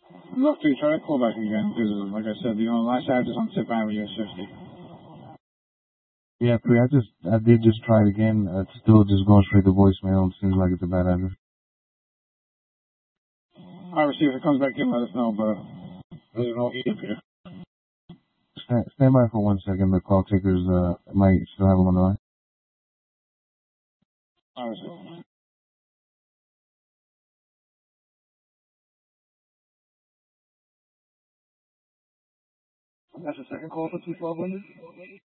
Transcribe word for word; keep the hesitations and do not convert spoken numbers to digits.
Look, do try to call back again because, like I said, you know, last time I was on tip line with U S fifty. Yeah, Pri, I just, I did just try it again. Uh, it's still just going straight to voicemail. It seems like it's a bad address. All right, see if it comes back in, let us know, but there's no E up here. Stand, stand by for one second. The call takers, uh, might still have them on the line. All right, see. That's the second call for two twelve Windows?